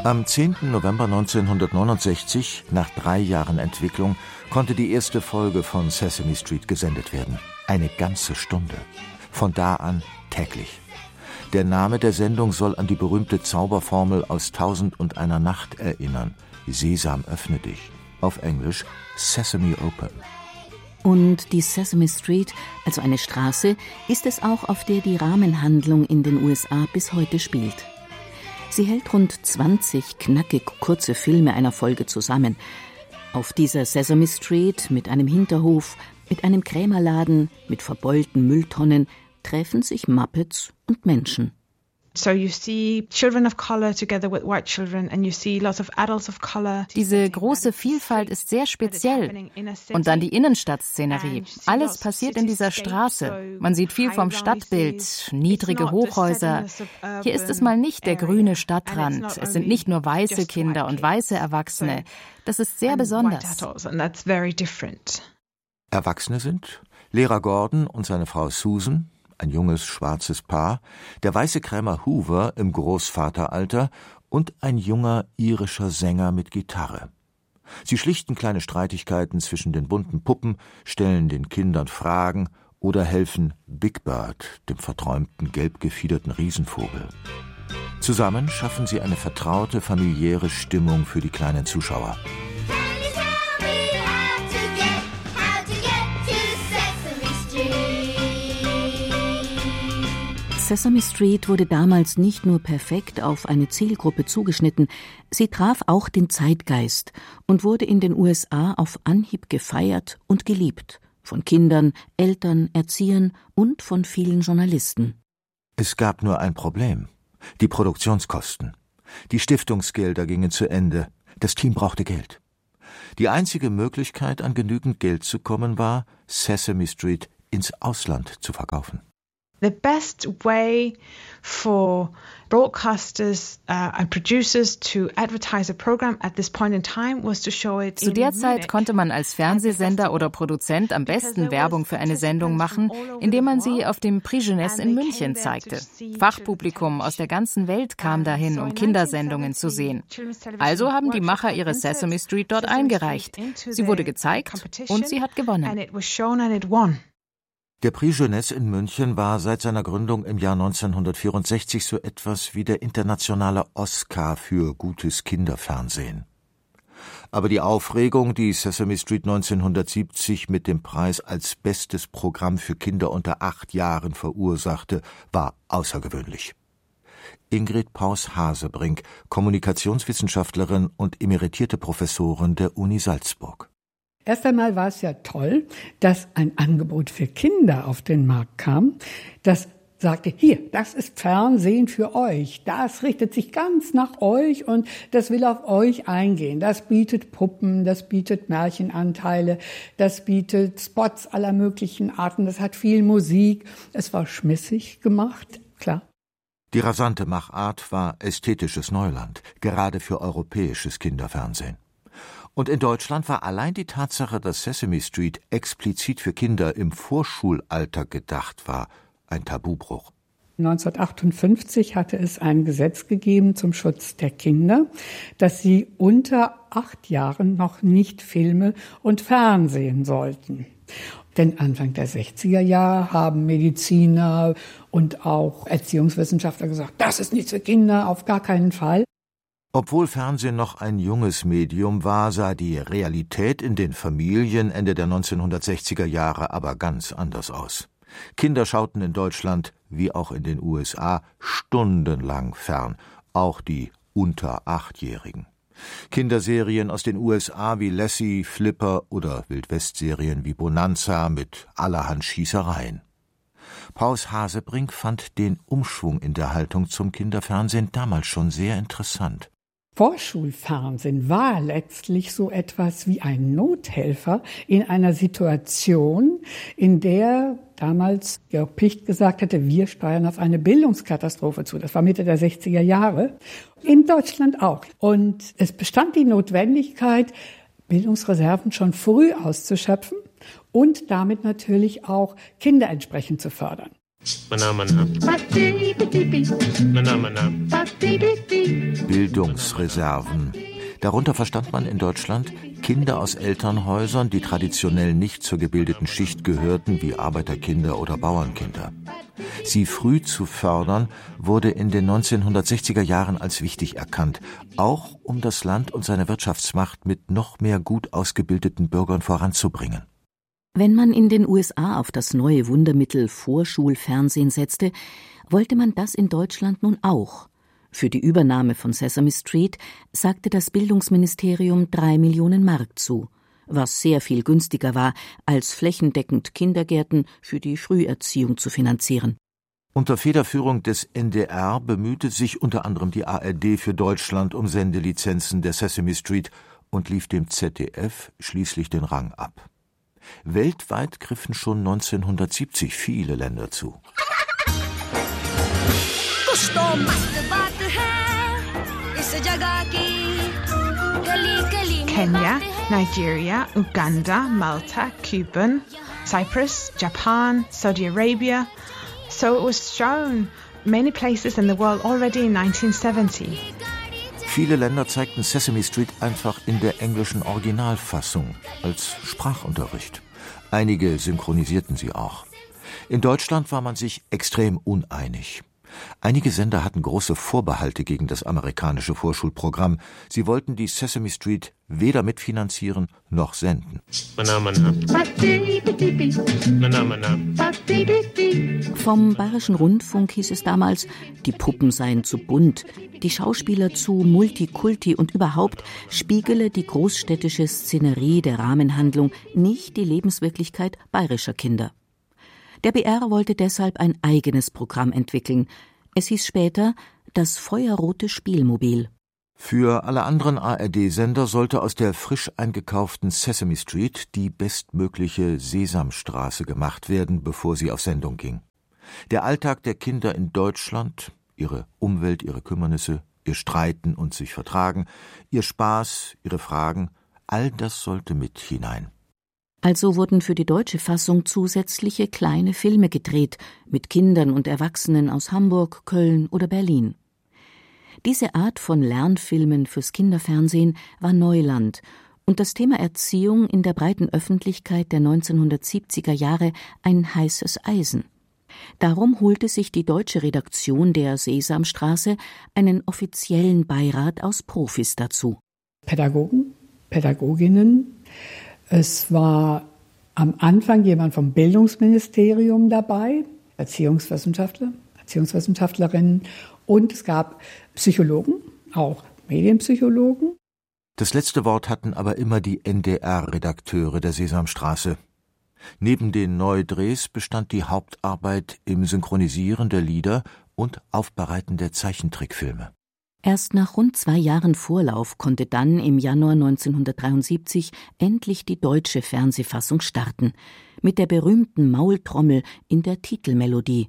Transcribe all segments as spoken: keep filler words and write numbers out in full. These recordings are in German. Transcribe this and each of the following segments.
Am zehnten November neunzehnhundertneunundsechzig, nach drei Jahren Entwicklung, konnte die erste Folge von Sesame Street gesendet werden. Eine ganze Stunde. Von da an täglich. Der Name der Sendung soll an die berühmte Zauberformel aus Tausend und einer Nacht erinnern. Sesam, öffne dich. Auf Englisch Sesame Open. Und die Sesame Street, also eine Straße, ist es auch, auf der die Rahmenhandlung in den U S A bis heute spielt. Sie hält rund zwanzig knackig kurze Filme einer Folge zusammen. Auf dieser Sesame Street mit einem Hinterhof, mit einem Krämerladen, mit verbeulten Mülltonnen treffen sich Muppets und Menschen. So you see children of color together with white children and you see lots of adults of color. Diese große Vielfalt ist sehr speziell. Und dann die Innenstadtszenerie. Alles passiert in dieser Straße. Man sieht viel vom Stadtbild, niedrige Hochhäuser. Hier ist es mal nicht der grüne Stadtrand. Es sind nicht nur weiße Kinder und weiße Erwachsene. Das ist sehr besonders. Erwachsene sind Lehrer Gordon und seine Frau Susan, ein junges, schwarzes Paar, der weiße Krämer Hoover im Großvateralter und ein junger irischer Sänger mit Gitarre. Sie schlichten kleine Streitigkeiten zwischen den bunten Puppen, stellen den Kindern Fragen oder helfen Big Bird, dem verträumten, gelb gefiederten Riesenvogel. Zusammen schaffen sie eine vertraute, familiäre Stimmung für die kleinen Zuschauer. Sesame Street wurde damals nicht nur perfekt auf eine Zielgruppe zugeschnitten, sie traf auch den Zeitgeist und wurde in den U S A auf Anhieb gefeiert und geliebt, von Kindern, Eltern, Erziehern und von vielen Journalisten. Es gab nur ein Problem: die Produktionskosten. Die Stiftungsgelder gingen zu Ende, das Team brauchte Geld. Die einzige Möglichkeit, an genügend Geld zu kommen, war, Sesame Street ins Ausland zu verkaufen. The best way for broadcasters uh, and producers to advertise a program at this point in time was to show it. Zu der Zeit konnte man als Fernsehsender oder Produzent am besten Werbung für eine Sendung machen, indem man sie auf dem Prix Jeunesse in München zeigte. Fachpublikum aus der ganzen Welt kam dahin, um Kindersendungen zu sehen. Also haben die Macher ihre Sesame Street dort eingereicht. Sie wurde gezeigt und sie hat gewonnen. Der Prix Jeunesse in München war seit seiner Gründung im Jahr neunzehnhundertvierundsechzig so etwas wie der internationale Oscar für gutes Kinderfernsehen. Aber die Aufregung, die Sesame Street neunzehnhundertsiebzig mit dem Preis als bestes Programm für Kinder unter acht Jahren verursachte, war außergewöhnlich. Ingrid Paus-Hasebrink, Kommunikationswissenschaftlerin und emeritierte Professorin der Uni Salzburg. Erst einmal war es ja toll, dass ein Angebot für Kinder auf den Markt kam, das sagte, hier, das ist Fernsehen für euch, das richtet sich ganz nach euch und das will auf euch eingehen. Das bietet Puppen, das bietet Märchenanteile, das bietet Spots aller möglichen Arten, das hat viel Musik. Es war schmissig gemacht, klar. Die rasante Machart war ästhetisches Neuland, gerade für europäisches Kinderfernsehen. Und in Deutschland war allein die Tatsache, dass Sesame Street explizit für Kinder im Vorschulalter gedacht war, ein Tabubruch. neunzehnhundertachtundfünfzig hatte es ein Gesetz gegeben zum Schutz der Kinder, dass sie unter acht Jahren noch nicht Filme und Fernsehen sollten. Denn Anfang der sechziger Jahre haben Mediziner und auch Erziehungswissenschaftler gesagt, das ist nichts für Kinder, auf gar keinen Fall. Obwohl Fernsehen noch ein junges Medium war, sah die Realität in den Familien Ende der neunzehnhundertsechziger Jahre aber ganz anders aus. Kinder schauten in Deutschland, wie auch in den U S A, stundenlang fern, auch die unter Achtjährigen. Kinderserien aus den U S A wie Lassie, Flipper oder Wildwest-Serien wie Bonanza mit allerhand Schießereien. Paus-Hasebrink fand den Umschwung in der Haltung zum Kinderfernsehen damals schon sehr interessant. Vorschulfernsehen war letztlich so etwas wie ein Nothelfer in einer Situation, in der damals Georg Picht gesagt hatte, wir steuern auf eine Bildungskatastrophe zu. Das war Mitte der sechziger Jahre. In Deutschland auch. Und es bestand die Notwendigkeit, Bildungsreserven schon früh auszuschöpfen und damit natürlich auch Kinder entsprechend zu fördern. Bildung Bildungsreserven. Darunter verstand man in Deutschland Kinder aus Elternhäusern, die traditionell nicht zur gebildeten Schicht gehörten, wie Arbeiterkinder oder Bauernkinder. Sie früh zu fördern, wurde in den neunzehnhundertsechziger Jahren als wichtig erkannt, auch um das Land und seine Wirtschaftsmacht mit noch mehr gut ausgebildeten Bürgern voranzubringen. Wenn man in den U S A auf das neue Wundermittel Vorschulfernsehen setzte, wollte man das in Deutschland nun auch. Für die Übernahme von Sesame Street sagte das Bildungsministerium drei Millionen Mark zu, was sehr viel günstiger war, als flächendeckend Kindergärten für die Früherziehung zu finanzieren. Unter Federführung des N D R bemühte sich unter anderem die A R D für Deutschland um Sendelizenzen der Sesame Street und lief dem Z D F schließlich den Rang ab. Weltweit griffen schon neunzehnhundertsiebzig viele Länder zu. Kenya, Nigeria, Uganda, Malta, Cuba, Cyprus, Japan, Saudi Arabia. So it was shown many places in the world already in nineteen seventy. Viele Länder zeigten Sesame Street einfach in der englischen Originalfassung als Sprachunterricht. Einige synchronisierten sie auch. In Deutschland war man sich extrem uneinig. Einige Sender hatten große Vorbehalte gegen das amerikanische Vorschulprogramm. Sie wollten die Sesame Street weder mitfinanzieren noch senden. Vom Bayerischen Rundfunk hieß es damals, die Puppen seien zu bunt, die Schauspieler zu multikulti und überhaupt spiegele die großstädtische Szenerie der Rahmenhandlung nicht die Lebenswirklichkeit bayerischer Kinder. Der B R wollte deshalb ein eigenes Programm entwickeln. Es hieß später das Feuerrote Spielmobil. Für alle anderen A R D-Sender sollte aus der frisch eingekauften Sesame Street die bestmögliche Sesamstraße gemacht werden, bevor sie auf Sendung ging. Der Alltag der Kinder in Deutschland, ihre Umwelt, ihre Kümmernisse, ihr Streiten und sich vertragen, ihr Spaß, ihre Fragen, all das sollte mit hinein. Also wurden für die deutsche Fassung zusätzliche kleine Filme gedreht, mit Kindern und Erwachsenen aus Hamburg, Köln oder Berlin. Diese Art von Lernfilmen fürs Kinderfernsehen war Neuland und das Thema Erziehung in der breiten Öffentlichkeit der neunzehnhundertsiebziger Jahre ein heißes Eisen. Darum holte sich die deutsche Redaktion der Sesamstraße einen offiziellen Beirat aus Profis dazu. Pädagogen, Pädagoginnen. Es war am Anfang jemand vom Bildungsministerium dabei, Erziehungswissenschaftler, Erziehungswissenschaftlerinnen, und es gab Psychologen, auch Medienpsychologen. Das letzte Wort hatten aber immer die N D R-Redakteure der Sesamstraße. Neben den Neudrehs bestand die Hauptarbeit im Synchronisieren der Lieder und Aufbereiten der Zeichentrickfilme. Erst nach rund zwei Jahren Vorlauf konnte dann im Januar neunzehnhundertdreiundsiebzig endlich die deutsche Fernsehfassung starten, mit der berühmten Maultrommel in der Titelmelodie.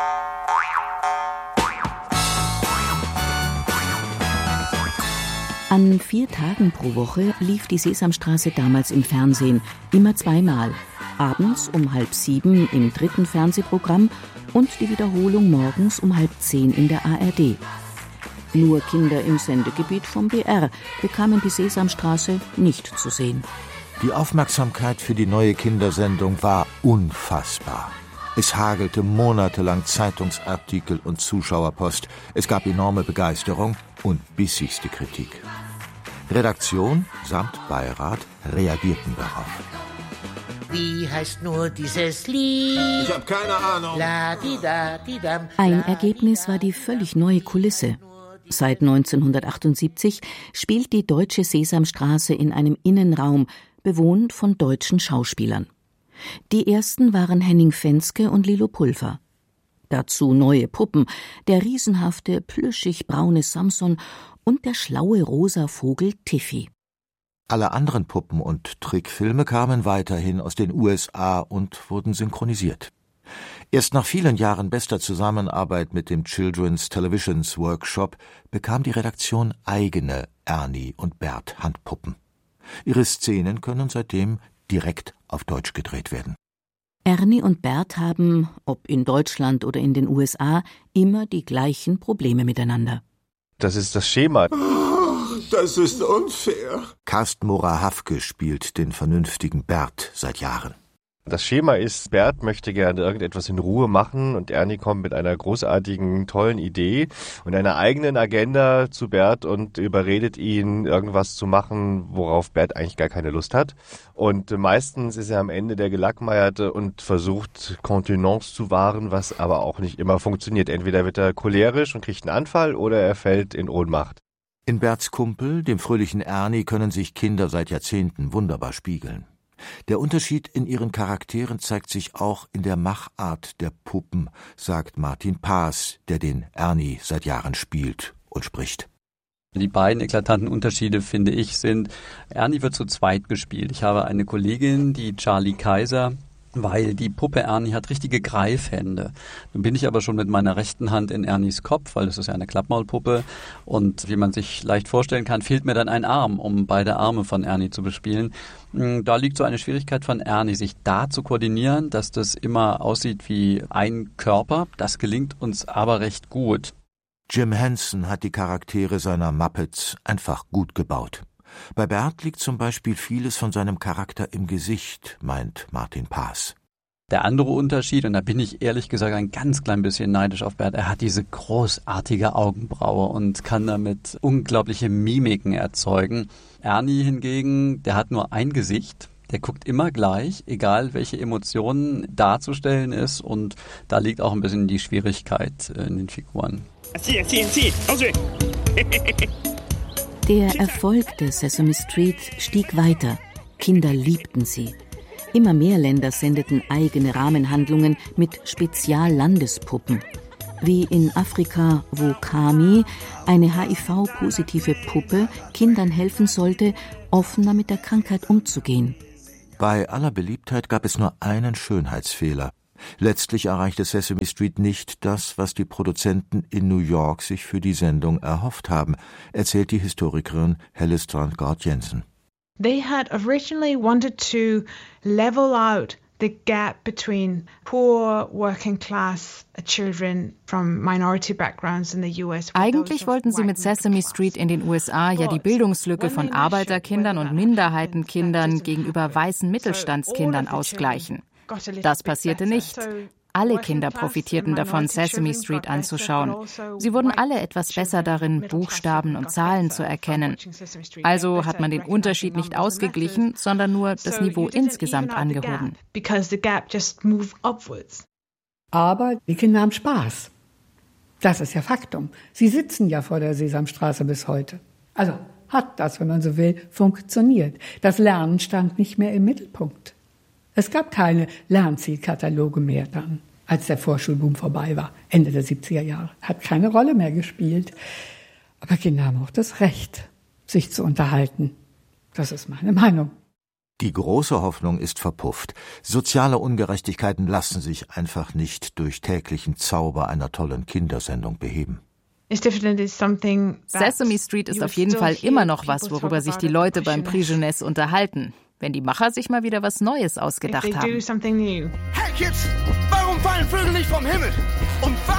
An vier Tagen pro Woche lief die Sesamstraße damals im Fernsehen, immer zweimal, abends um halb sieben im dritten Fernsehprogramm und die Wiederholung morgens um halb zehn in der A R D. Nur Kinder im Sendegebiet vom B R bekamen die Sesamstraße nicht zu sehen. Die Aufmerksamkeit für die neue Kindersendung war unfassbar. Es hagelte monatelang Zeitungsartikel und Zuschauerpost. Es gab enorme Begeisterung und bissigste Kritik. Redaktion samt Beirat reagierten darauf. Wie heißt nur dieses Lied? Ich hab keine Ahnung. La, di, da, di, dam, Ein Ergebnis war die völlig neue Kulisse. Seit neunzehnhundertachtundsiebzig spielt die deutsche Sesamstraße in einem Innenraum, bewohnt von deutschen Schauspielern. Die ersten waren Henning Fenske und Lilo Pulver. Dazu neue Puppen, der riesenhafte, plüschig-braune Samson und der schlaue rosa Vogel Tiffy. Alle anderen Puppen- und Trickfilme kamen weiterhin aus den U S A und wurden synchronisiert. Erst nach vielen Jahren bester Zusammenarbeit mit dem Children's Televisions Workshop bekam die Redaktion eigene Ernie und Bert Handpuppen. Ihre Szenen können seitdem direkt auf Deutsch gedreht werden. Ernie und Bert haben, ob in Deutschland oder in den U S A, immer die gleichen Probleme miteinander. Das ist das Schema. Das ist unfair. Carsten Mora-Hafke spielt den vernünftigen Bert seit Jahren. Das Schema ist, Bert möchte gerne irgendetwas in Ruhe machen und Ernie kommt mit einer großartigen, tollen Idee und einer eigenen Agenda zu Bert und überredet ihn, irgendwas zu machen, worauf Bert eigentlich gar keine Lust hat. Und meistens ist er am Ende der Gelackmeierte und versucht, Kontenance zu wahren, was aber auch nicht immer funktioniert. Entweder wird er cholerisch und kriegt einen Anfall oder er fällt in Ohnmacht. In Berts Kumpel, dem fröhlichen Ernie, können sich Kinder seit Jahrzehnten wunderbar spiegeln. Der Unterschied in ihren Charakteren zeigt sich auch in der Machart der Puppen, sagt Martin Paas, der den Ernie seit Jahren spielt und spricht. Die beiden eklatanten Unterschiede, finde ich, sind, Ernie wird zu zweit gespielt. Ich habe eine Kollegin, die Charlie Kaiser, weil die Puppe Ernie hat richtige Greifhände. Nun bin ich aber schon mit meiner rechten Hand in Ernies Kopf, weil das ist ja eine Klappmaulpuppe. Und wie man sich leicht vorstellen kann, fehlt mir dann ein Arm, um beide Arme von Ernie zu bespielen. Da liegt so eine Schwierigkeit von Ernie, sich da zu koordinieren, dass das immer aussieht wie ein Körper. Das gelingt uns aber recht gut. Jim Henson hat die Charaktere seiner Muppets einfach gut gebaut. Bei Bert liegt zum Beispiel vieles von seinem Charakter im Gesicht, meint Martin Paas. Der andere Unterschied, und da bin ich ehrlich gesagt ein ganz klein bisschen neidisch auf Bert, er hat diese großartige Augenbraue und kann damit unglaubliche Mimiken erzeugen. Ernie hingegen, der hat nur ein Gesicht, der guckt immer gleich, egal welche Emotionen darzustellen ist, und da liegt auch ein bisschen die Schwierigkeit in den Figuren. Der Erfolg der Sesame Street stieg weiter. Kinder liebten sie. Immer mehr Länder sendeten eigene Rahmenhandlungen mit Speziallandespuppen. Wie in Afrika, wo Kami, eine H I V-positive Puppe, Kindern helfen sollte, offener mit der Krankheit umzugehen. Bei aller Beliebtheit gab es nur einen Schönheitsfehler. Letztlich erreichte Sesame Street nicht das, was die Produzenten in New York sich für die Sendung erhofft haben, erzählt die Historikerin Helle Strandgaard Jensen. They had originally wanted to level out the gap between poor working class children from minority backgrounds in the U S. Eigentlich wollten sie mit Sesame Street in den U S A ja die Bildungslücke von Arbeiterkindern und Minderheitenkindern gegenüber weißen Mittelstandskindern ausgleichen. Das passierte nicht. Alle Kinder profitierten davon, Sesame Street anzuschauen. Sie wurden alle etwas besser darin, Buchstaben und Zahlen zu erkennen. Also hat man den Unterschied nicht ausgeglichen, sondern nur das Niveau insgesamt angehoben. Aber die Kinder haben Spaß. Das ist ja Faktum. Sie sitzen ja vor der Sesamstraße bis heute. Also hat das, wenn man so will, funktioniert. Das Lernen stand nicht mehr im Mittelpunkt. Es gab keine Lernzielkataloge mehr dann, als der Vorschulboom vorbei war, Ende der siebziger Jahre. Hat keine Rolle mehr gespielt. Aber Kinder haben auch das Recht, sich zu unterhalten. Das ist meine Meinung. Die große Hoffnung ist verpufft. Soziale Ungerechtigkeiten lassen sich einfach nicht durch täglichen Zauber einer tollen Kindersendung beheben. Sesame Street ist auf jeden Fall immer noch was, worüber sich die Leute beim Prix Jeunesse unterhalten. Wenn die Macher sich mal wieder was Neues ausgedacht haben. Hey Kids, warum fallen Vögel nicht vom Himmel? Und warum